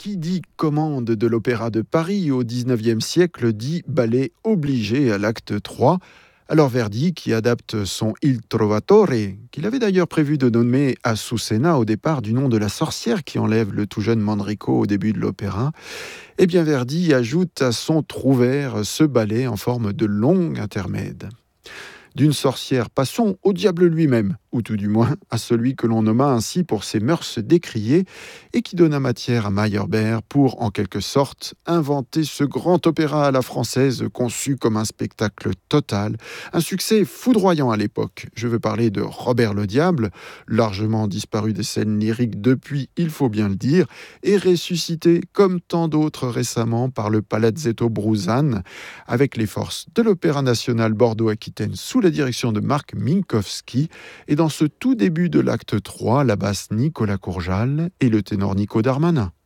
Qui dit commande de l'Opéra de Paris au XIXe siècle dit ballet obligé à l'acte 3. Alors Verdi, qui adapte son Il Trovatore, qu'il avait d'ailleurs prévu de nommer Azucena au départ du nom de la sorcière qui enlève le tout jeune Manrico au début de l'opéra, eh bien Verdi ajoute à son trouvère ce ballet en forme de long intermède. D'une sorcière, passons au diable lui-même, ou tout du moins à celui que l'on nomma ainsi pour ses mœurs décriées et qui donna matière à Meyerbeer pour, en quelque sorte, inventer ce grand opéra à la française conçu comme un spectacle total, un succès foudroyant à l'époque. Je veux parler de Robert le Diable, largement disparu des scènes lyriques depuis, il faut bien le dire, et ressuscité comme tant d'autres récemment par le Palazzetto Bruzane, avec les forces de l'Opéra national Bordeaux-Aquitaine sous la direction de Marc Minkowski, et dans ce tout début de l'acte 3, la basse Nicolas Courjal et le ténor Nico Darmanin.